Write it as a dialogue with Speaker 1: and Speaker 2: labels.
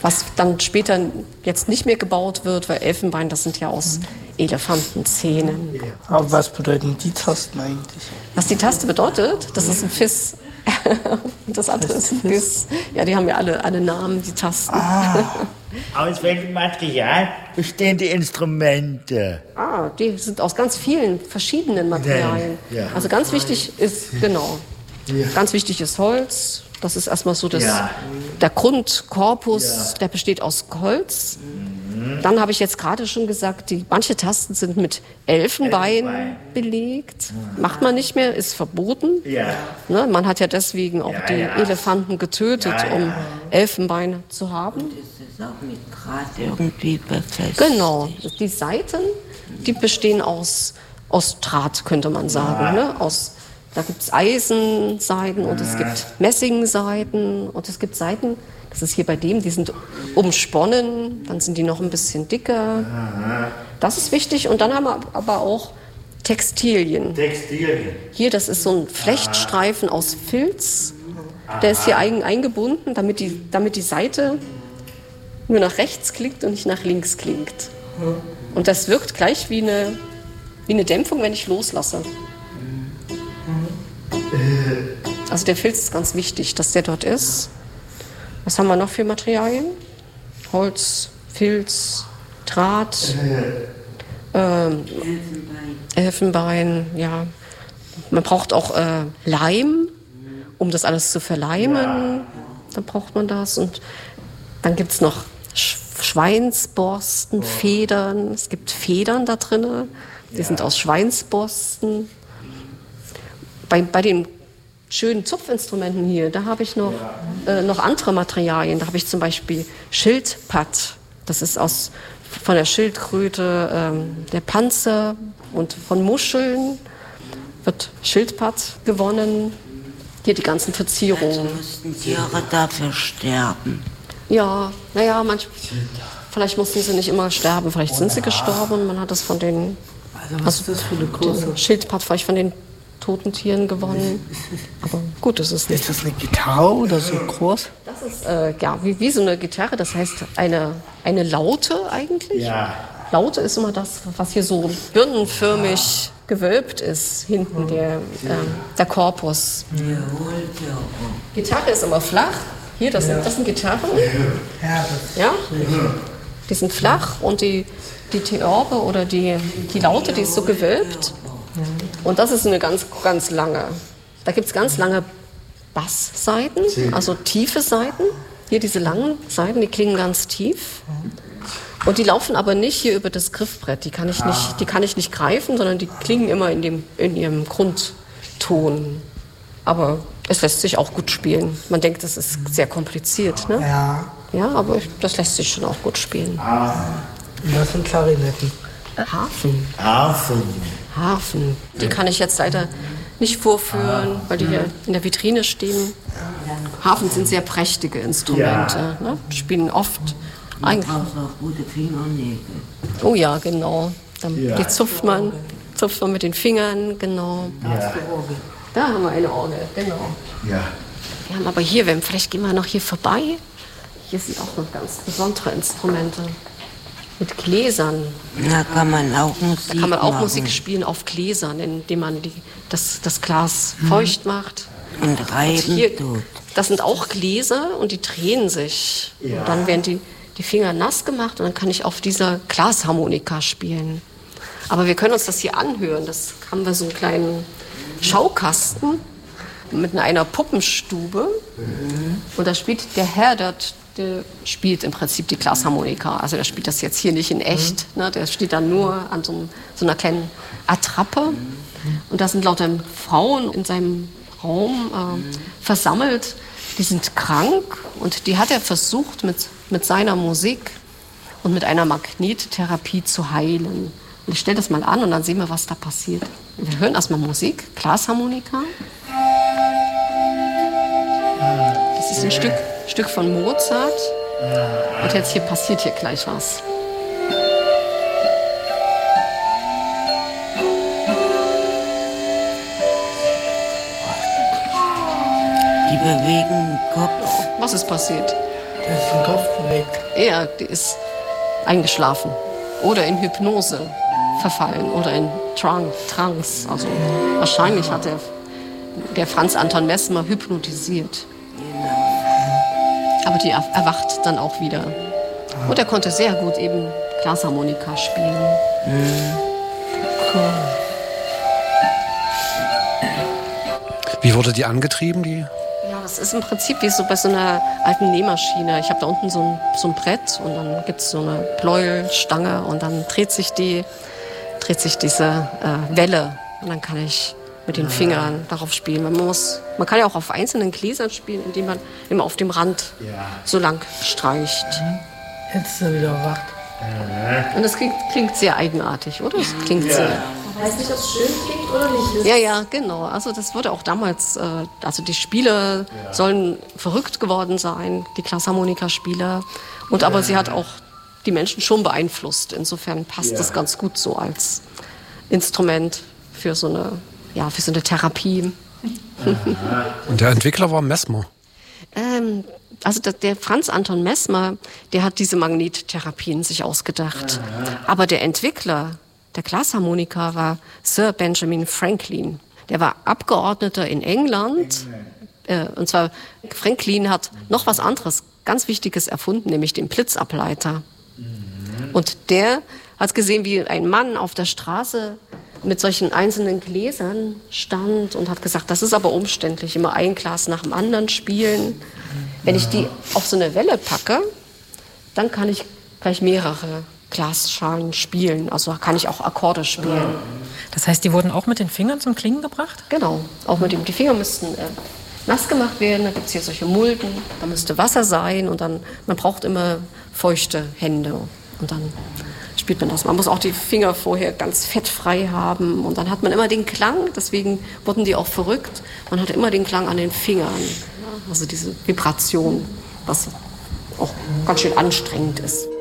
Speaker 1: Was dann später jetzt nicht mehr gebaut wird, weil Elfenbein, das sind ja aus Elefantenzähnen.
Speaker 2: Aber was bedeuten die Tasten eigentlich?
Speaker 1: Was die Taste bedeutet, das ist ein Fiss. Und das andere ist ein Fiss. Ja, die haben ja alle Namen, die Tasten.
Speaker 3: Aus welchem Material bestehen die Instrumente?
Speaker 1: Die sind aus ganz vielen verschiedenen Materialien.
Speaker 3: Ja.
Speaker 1: Also ganz wichtig ist, ganz wichtig ist Holz. Das ist erstmal so der Grundkorpus, der besteht aus Holz. Dann habe ich jetzt gerade schon gesagt, manche Tasten sind mit Elfenbein belegt. Macht man nicht mehr, ist verboten.
Speaker 3: Ja.
Speaker 1: Ne, man hat ja deswegen auch die Elefanten getötet, um Elfenbein zu haben.
Speaker 4: Das ist auch mit Draht irgendwie befestigt.
Speaker 1: Genau, die Saiten, die bestehen aus Draht, könnte man sagen. Ne? Da gibt es Eisensaiten und es gibt Messingsaiten und es gibt Saiten, das ist hier bei dem, die sind umsponnen, dann sind die noch ein bisschen dicker. Das ist wichtig und dann haben wir aber auch Textilien. Hier, das ist so ein Flechtstreifen aus Filz, der ist hier eingebunden, damit die Saite nur nach rechts klingt und nicht nach links klingt. Und das wirkt gleich wie eine Dämpfung, wenn ich loslasse. Also der Filz ist ganz wichtig, dass der dort ist. Was haben wir noch für Materialien? Holz, Filz, Draht, Elfenbein, ja. Man braucht auch Leim, um das alles zu verleimen. Dann braucht man das. Und dann gibt es noch Schweinsborsten, Federn. Es gibt Federn da drin, die sind aus Schweinsborsten. Bei den schönen Zupfinstrumenten hier, da habe ich noch andere Materialien. Da habe ich zum Beispiel Schildpatt. Das ist von der Schildkröte der Panzer und von Muscheln wird Schildpatt gewonnen. Hier die ganzen Verzierungen.
Speaker 4: Also mussten Tiere dafür sterben?
Speaker 1: Ja, vielleicht mussten sie nicht immer sterben, vielleicht sind sie gestorben. Man hat das von den
Speaker 2: Was ist das für eine große?
Speaker 1: Schildpatt vielleicht von den toten Tieren gewonnen. Aber gut, das ist nicht.
Speaker 2: Ist das eine Gitarre oder so groß?
Speaker 1: Das ist wie so eine Gitarre, das heißt eine Laute eigentlich.
Speaker 3: Ja.
Speaker 1: Laute ist immer das, was hier so birnenförmig gewölbt ist, hinten der Korpus. Gitarre ist immer flach. Hier, das sind Gitarren. Ja? Die sind flach und die Theorbe oder die Laute, die ist so gewölbt. Und das ist eine ganz, ganz lange. Da gibt es ganz lange Basssaiten, also tiefe Saiten. Hier diese langen Saiten, die klingen ganz tief. Und die laufen aber nicht hier über das Griffbrett. Die kann ich nicht greifen, sondern die klingen immer in ihrem Grundton. Aber es lässt sich auch gut spielen. Man denkt, das ist sehr kompliziert, ne?
Speaker 2: Ja.
Speaker 1: Ja, aber das lässt sich schon auch gut spielen.
Speaker 2: Das sind Klarinetten.
Speaker 1: Harfen. Die kann ich jetzt leider nicht vorführen, weil die hier in der Vitrine stehen. Harfen sind sehr prächtige Instrumente. Ne? Spielen oft eigentlich.
Speaker 4: Man braucht auch gute Fingernägel.
Speaker 1: Oh ja, genau. Die zupft man mit den Fingern, genau. Da haben wir eine Orgel, genau.
Speaker 3: Ja.
Speaker 1: Wir haben aber hier, vielleicht gehen wir noch hier vorbei. Hier sind auch noch ganz besondere Instrumente. Mit Gläsern.
Speaker 4: Da kann man auch Musik machen.
Speaker 1: Musik spielen auf Gläsern, indem man das Glas feucht macht.
Speaker 4: Und reiben tut.
Speaker 1: Das sind auch Gläser und die drehen sich. Ja. Und dann werden die Finger nass gemacht und dann kann ich auf dieser Glasharmonika spielen. Aber wir können uns das hier anhören. Das haben wir so einen kleinen Schaukasten mit einer Puppenstube. Und da spielt der Herr dort, der spielt im Prinzip die Glasharmonika. Also der spielt das jetzt hier nicht in echt. Ne? Der steht dann nur an so einer kleinen Attrappe. Und da sind lauter Frauen in seinem Raum versammelt. Die sind krank und die hat er versucht mit seiner Musik und mit einer Magnettherapie zu heilen. Und ich stelle das mal an und dann sehen wir, was da passiert. Wir hören erstmal Musik, Glasharmonika. Das ist ein Stück von Mozart. Und jetzt passiert hier gleich was.
Speaker 4: Die bewegen den Kopf.
Speaker 1: Was ist passiert?
Speaker 2: Der ist im Kopf bewegt.
Speaker 1: Ja, die ist eingeschlafen oder in Hypnose verfallen oder in Trance. Also wahrscheinlich hat der Franz Anton Messmer hypnotisiert. Aber die erwacht dann auch wieder. Und er konnte sehr gut eben Glasharmonika spielen.
Speaker 2: Cool.
Speaker 5: Wie wurde die angetrieben, die?
Speaker 1: Ja, das ist im Prinzip wie so bei so einer alten Nähmaschine. Ich habe da unten so ein Brett und dann gibt es so eine Pleuelstange und dann dreht sich diese Welle und dann kann ich mit den Fingern darauf spielen. Man kann ja auch auf einzelnen Gläsern spielen, indem man immer auf dem Rand so lang streicht.
Speaker 2: Jetzt ist er wieder erwacht.
Speaker 1: Und das klingt sehr eigenartig, oder? Das klingt sehr...
Speaker 6: Man weiß nicht, ob es schön klingt oder nicht.
Speaker 1: Ja, genau. Also das wurde auch damals, also die Spieler sollen verrückt geworden sein, die Glasharmonika-Spieler. Aber sie hat auch die Menschen schon beeinflusst. Insofern passt das ganz gut so als Instrument für so eine Therapie.
Speaker 5: Und der Entwickler war Messmer?
Speaker 1: Also der Franz Anton Messmer, der hat diese Magnettherapien sich ausgedacht. Aber der Entwickler der Glasharmonika war Sir Benjamin Franklin. Der war Abgeordneter in England. Und zwar Franklin hat noch was anderes, ganz Wichtiges erfunden, nämlich den Blitzableiter. Und der hat gesehen, wie ein Mann auf der Straße mit solchen einzelnen Gläsern stand und hat gesagt, das ist aber umständlich, immer ein Glas nach dem anderen spielen. Wenn ich die auf so eine Welle packe, dann kann ich gleich mehrere Glasschalen spielen, also kann ich auch Akkorde spielen.
Speaker 7: Das heißt, die wurden auch mit den Fingern zum Klingen gebracht?
Speaker 1: Genau, auch mit dem. Die Finger müssten nass gemacht werden, da gibt es hier solche Mulden, da müsste Wasser sein und dann, man braucht immer feuchte Hände und dann spielt man das. Man muss auch die Finger vorher ganz fettfrei haben und dann hat man immer den Klang, deswegen wurden die auch verrückt, man hat immer den Klang an den Fingern, also diese Vibration, was auch ganz schön anstrengend ist.